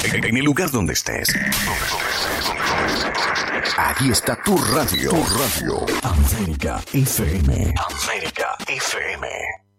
En el lugar donde estés. Aquí está tu radio. Tu radio. América FM. América FM.